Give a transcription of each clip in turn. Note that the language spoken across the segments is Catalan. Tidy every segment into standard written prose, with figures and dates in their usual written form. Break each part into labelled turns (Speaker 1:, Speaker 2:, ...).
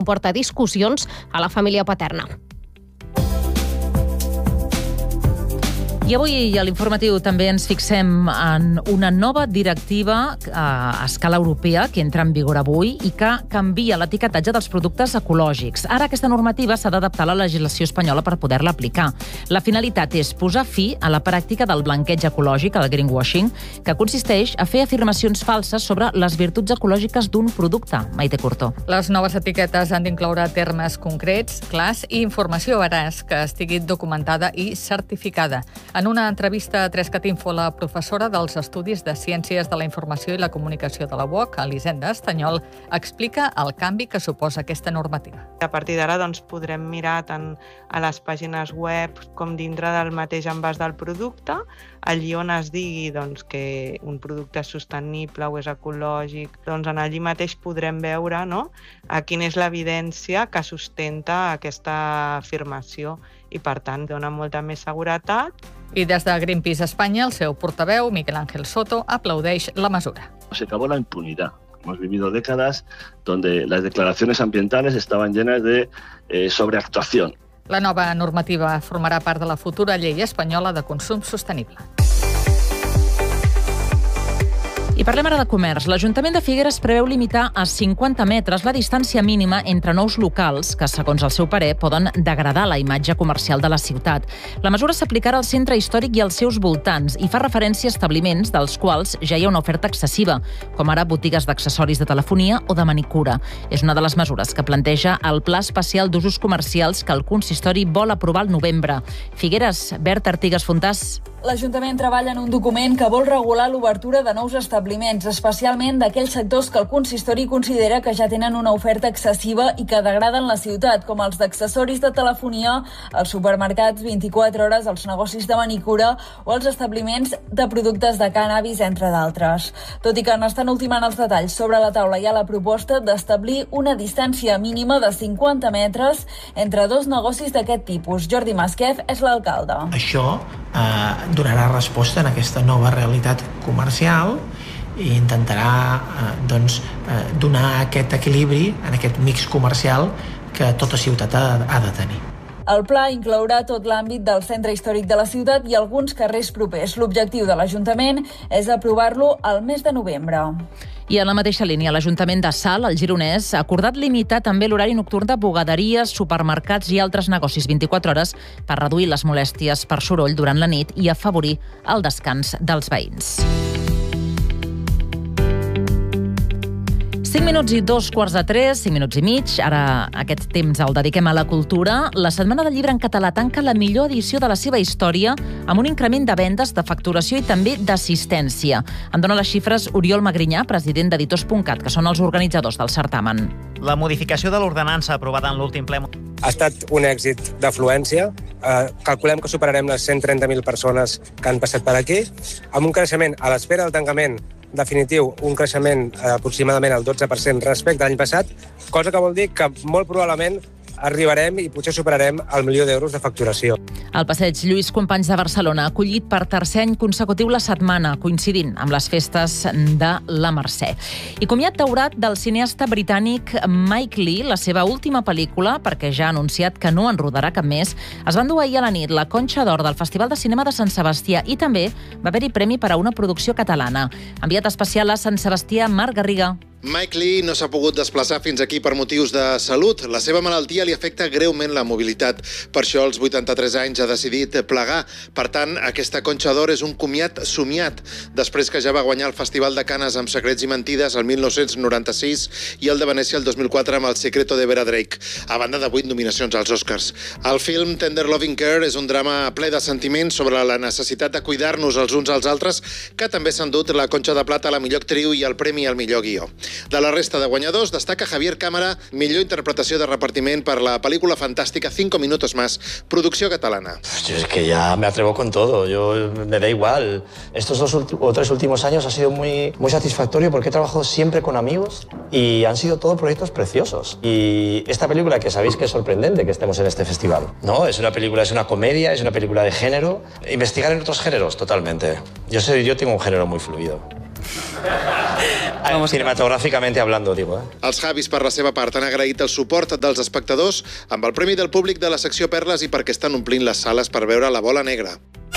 Speaker 1: porta discussions a la família paterna.
Speaker 2: I avui a l'informatiu també ens fixem en una nova directiva a escala europea que entra en vigor avui i que canvia l'etiquetatge dels productes ecològics. Ara aquesta normativa s'ha d'adaptar a la legislació espanyola per poder-la aplicar. La finalitat és posar fi a la pràctica del blanqueig ecològic, el greenwashing, que consisteix a fer afirmacions falses sobre les virtuts ecològiques d'un producte. Maite Curto.
Speaker 3: Les noves etiquetes han d'incloure termes concrets, clars i informació veraç que estigui documentada i certificada. En una entrevista a 3cat Info, la professora dels Estudis de Ciències de la Informació i la Comunicació de la UOC, Elisenda Estanyol, explica el canvi que suposa aquesta normativa.
Speaker 4: A partir d'ara podrem mirar tant a les pàgines web com dintre del mateix envàs del producte, allí on es digui que un producte és sostenible o és ecològic, en allí mateix podrem veure quina és l'evidència que sustenta aquesta afirmació i, per tant, dona molta més seguretat.
Speaker 3: I des de Greenpeace Espanya, el seu portaveu, Miguel Ángel Soto, aplaudeix la mesura.
Speaker 5: Se acabó la impunidad. Hemos vivido décadas donde las declaraciones ambientales estaban llenas de sobreactuación.
Speaker 3: La nova normativa formarà part de la futura llei espanyola de consum sostenible.
Speaker 2: I parlem ara de comerç. L'Ajuntament de Figueres preveu limitar a 50 metres la distància mínima entre nous locals que, segons el seu parer, poden degradar la imatge comercial de la ciutat. La mesura s'aplicarà al centre històric i als seus voltants i fa referència a establiments dels quals ja hi ha una oferta excessiva, com ara botigues d'accessoris de telefonia o de manicura. És una de les mesures que planteja el Pla Especial d'Usos Comercials que el consistori vol aprovar al novembre. Figueres, Berta Artigas Fontàs.
Speaker 6: L'Ajuntament treballa en un document que vol regular l'obertura de nous establiments, especialment d'aquells sectors que el consistori considera que ja tenen una oferta excessiva i que degraden la ciutat, com els d'accessoris de telefonia, els supermercats 24 hores, els negocis de manicura o els establiments de productes de cànnabis, entre d'altres. Tot i que n'estan ultimant els detalls, sobre la taula hi ha la proposta d'establir una distància mínima de 50 metres entre dos negocis d'aquest tipus. Jordi Masquef és l'alcalde.
Speaker 7: Això donarà resposta en aquesta nova realitat comercial i intentarà donar aquest equilibri en aquest mix comercial que tota ciutat ha de tenir.
Speaker 6: El pla inclourà tot l'àmbit del centre històric de la ciutat i alguns carrers propers. L'objectiu de l'Ajuntament és aprovar-lo al mes de novembre.
Speaker 2: I en la mateixa línia, l'Ajuntament de Salt, al Gironès, ha acordat limitar també l'horari nocturn de bugaderies, supermercats i altres negocis 24 hores per reduir les molèsties per soroll durant la nit i afavorir el descans dels veïns. 5 minuts i 2:15, 5 minuts i mig. Ara aquest temps el dediquem a la cultura. La Setmana del Llibre en Català tanca la millor edició de la seva història amb un increment de vendes, de facturació i també d'assistència. En dona les xifres Oriol Magrinyà, president d'Editors.cat, que són els organitzadors del certamen.
Speaker 8: La modificació de l'ordenança aprovada en l'últim ple
Speaker 9: ha estat un èxit d'afluència. Calculem que superarem les 130.000 persones que han passat per aquí, amb un creixement a l'espera del tancament definitiu, un creixement aproximadament al 12% respecte a l'any passat, cosa que vol dir que molt probablement arribarem i potser superarem el 1 milió d'euros de facturació.
Speaker 2: El passeig Lluís Companys de Barcelona ha acollit per tercer any consecutiu la setmana, coincidint amb les festes de la Mercè. I comiat daurat del cineasta britànic Mike Leigh, la seva última pel·lícula, perquè ja ha anunciat que no en rodarà cap més, es va endur ahir a la nit la Conxa d'Or del Festival de Cinema de Sant Sebastià i també va haver-hi premi per a una producció catalana. Enviat especial a Sant Sebastià, Marc Garriga.
Speaker 10: Mike Leigh no s'ha pogut desplaçar fins aquí per motius de salut. La seva malaltia li afecta greument la mobilitat. Per això, als 83 anys, ha decidit plegar. Per tant, aquesta Conxa d'Or és un comiat somiat, després que ja va guanyar el Festival de Canes amb Secrets i mentides el 1996 i el de Venècia el 2004 amb El secreto de Vera Drake, a banda de 8 nominacions als Oscars. El film Tender Loving Care és un drama ple de sentiments sobre la necessitat de cuidar-nos els uns als altres, que també s'ha endut la Conxa de Plata a la millor actriu i el premi al millor guió. De la resta de guanyadors destaca Javier Cámara, millor interpretació de repartiment per la pel·lícula fantàstica 5 minutos más, producció catalana.
Speaker 11: Yo es que ya me atrevo con todo, me da igual. Estos 2 o 3 últimos años ha sido muy satisfactorio porque he trabajado siempre con amigos y han sido todos proyectos preciosos. Y esta película, que sabéis que es sorprendente que estemos en este festival, ¿no? Es una película, es una comedia, es una película de género. Investigar en otros géneros, totalmente. Yo tengo un género muy fluido. Cinematográficamente hablando, digo.
Speaker 10: Els Javis, per la seva part, han agraït el suport dels espectadors amb el premi del públic de la secció Perles i perquè estan omplint les sales per veure La bola negra.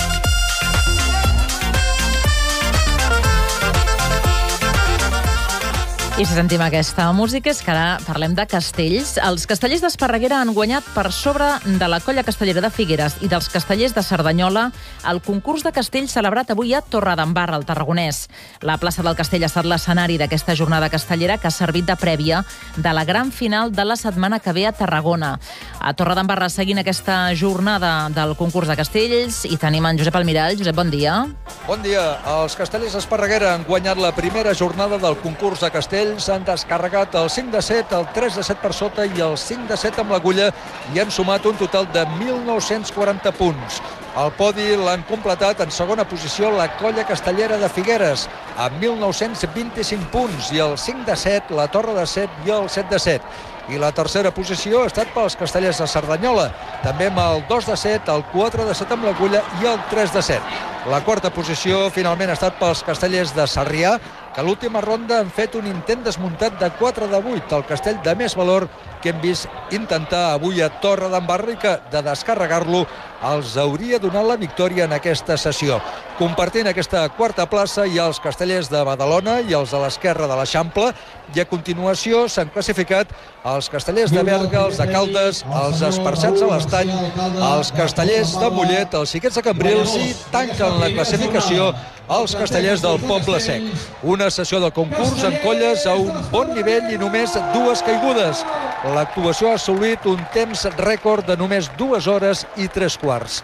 Speaker 2: I si sentim aquesta música és que ara parlem de castells. Els castellers d'Esparreguera han guanyat per sobre de la Colla Castellera de Figueres i dels castellers de Cerdanyola el concurs de castells celebrat avui a Torredembarra, al Tarragonès. La plaça del Castell ha estat l'escenari d'aquesta jornada castellera que ha servit de prèvia de la gran final de la setmana que ve a Tarragona. A Torredembarra, seguint aquesta jornada del concurs de castells, i tenim en Josep Almirall. Josep, bon dia.
Speaker 12: Bon dia. Els castellers d'Esparreguera han guanyat la primera jornada del concurs de castells. Han descarregat el 5 de 7, el 3 de 7 per sota i el 5 de 7 amb l'agulla i han sumat un total de 1.940 punts. El podi l'han completat en segona posició la Colla Castellera de Figueres, amb 1.925 punts, i el 5 de 7, la Torre de 7 i el 7 de 7. I la tercera posició ha estat pels castellers de Cerdanyola, també amb el 2 de 7, el 4 de 7 amb l'agulla i el 3 de 7. La quarta posició finalment ha estat pels castellers de Sarrià, que a l'última ronda han fet un intent desmuntat de 4 de 8, el castell de més valor que hem vist intentar avui a Torredembarra i que, de descarregar-lo, els hauria donat la victòria en aquesta sessió. Compartint aquesta quarta plaça hi ha els castellers de Badalona i els de l'esquerra de l'Eixample, i a continuació s'han classificat els castellers de Berga, els de Caldes, els esparçats a l'Estany, els castellers de Mollet, els xiquets de Cambrils, i tanquen la classificació els castellers del Poble Sec. Una sessió de concurs en colles a un bon nivell i només 2 caigudes. L'actuació ha assolit un temps rècord de només 2 hores i 3 quarts.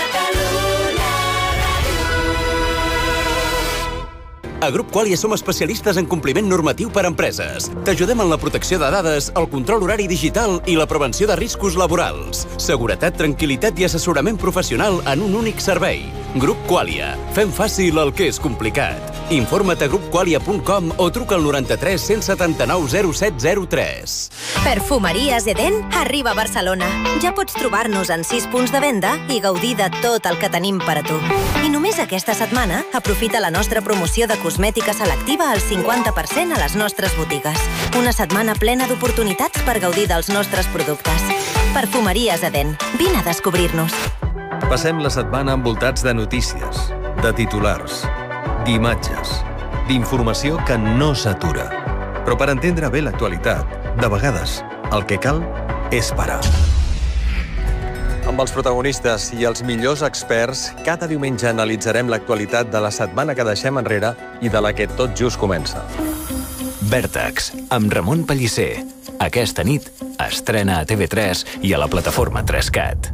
Speaker 13: A Grup Qualia som especialistes en compliment normatiu per a empreses. T'ajudem en la protecció de dades, el control horari digital i la prevenció de riscos laborals. Seguretat, tranquil·litat i assessorament professional en un únic servei. Grup Qualia. Fem fàcil el que és complicat. Informa't a grupqualia.com o truca al 93 179 0703.
Speaker 14: Perfumeries Eden arriba a Barcelona. Ja pots trobar-nos en 6 punts de venda i gaudir de tot el que tenim per a tu. I només aquesta setmana aprofita la nostra promoció de cosmètica selectiva al 50% a les nostres botigues. Una setmana plena d'oportunitats per gaudir dels nostres productes. Perfumeries Eden. Vine a descobrir-nos.
Speaker 15: Passem la setmana envoltats de notícies, de titulars, d'imatges, d'informació que no s'atura. Però per entendre bé l'actualitat, de vegades, el que cal és parar. Amb els protagonistes i els millors experts, cada diumenge analitzarem l'actualitat de la setmana que deixem enrere i de la que tot just comença.
Speaker 16: Vèrtex, amb Ramon Pellicer. Aquesta nit estrena a TV3 i a la plataforma 3CAT.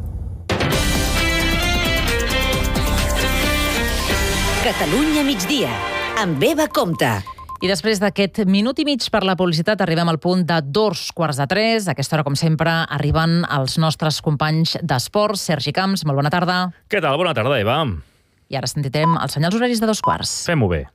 Speaker 14: Catalunya migdia, amb Eva Compte.
Speaker 2: I després d'aquest minut i mig per la publicitat arribem al punt de 2:45. A aquesta hora, com sempre, arriben els nostres companys d'esports. Sergi Camps, molt bona tarda.
Speaker 17: Què tal? Bona tarda, Eva.
Speaker 2: I ara sentirem els senyals horaris de 2:15.
Speaker 17: Fem-ho bé.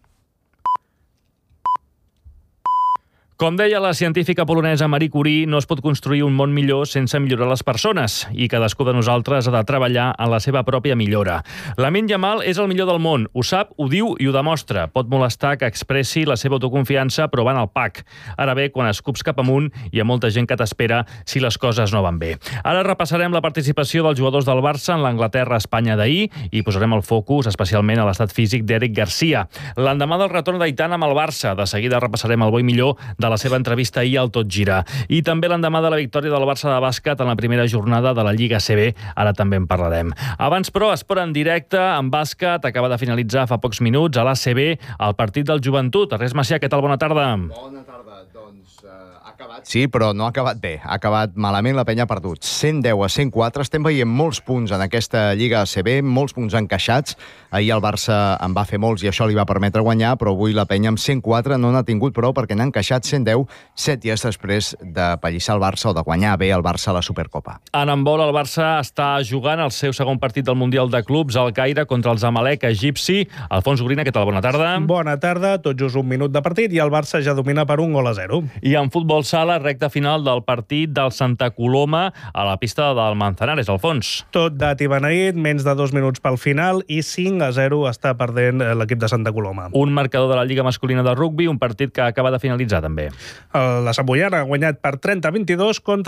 Speaker 17: Com deia la científica polonesa Marie Curie, no es pot construir un món millor sense millorar les persones, i cadascú de nosaltres ha de treballar en la seva pròpia millora. Lamine Yamal és el millor del món, ho sap, ho diu i ho demostra. Pot molestar que expressi la seva autoconfiança, però va en el pack. Ara bé, quan escups cap amunt, hi ha molta gent que t'espera si les coses no van bé. Ara repassarem la participació dels jugadors del Barça en l'Anglaterra-Espanya d'ahir i posarem el focus especialment a l'estat físic d'Eric Garcia. L'endemà del retorn d'Aitana amb el Barça, de seguida repassarem el bo i millor de la seva entrevista ahir al Tot Gira. I també l'endemà de la victòria del Barça de bàsquet en la primera jornada de la Lliga CB. Ara també en parlarem. Abans, però, esport en directe en bàsquet. Acaba de finalitzar fa pocs minuts a l'ACB el partit del Joventut. Ernest Macià, què tal? Bona tarda.
Speaker 18: Bona tarda. Doncs ha acabat. Sí, però no ha acabat bé. Ha acabat malament, la penya ha perdut. 110-104. Estem veient molts punts en aquesta Lliga ACB, molts punts encaixats. Ahir el Barça en va fer molts i això li va permetre guanyar, però avui la penya amb 104 no n'ha tingut prou perquè n'ha encaixat 110, 7 dies després de pallissar el Barça o de guanyar bé el Barça a la Supercopa.
Speaker 17: En handbol, el Barça està jugant el seu segon partit del Mundial de Clubs al Caire contra els Zamalek egipci. Alfons Gorina, què tal? Bona tarda.
Speaker 19: Bona tarda, tot just un minut de partit i el Barça ja domina per 1-0.
Speaker 17: I en futbol sala, la recta final del partit del Santa Coloma a la pista del Manzanares, Alfons.
Speaker 19: Tot dat i beneït, menys de 2 minuts pel final i 5-0 està perdent l'equip de Santa Coloma.
Speaker 17: Un marcador de la Lliga Masculina de Rugby, un partit que acaba de finalitzar també.
Speaker 19: La Santboiana ha guanyat per 30-22 contra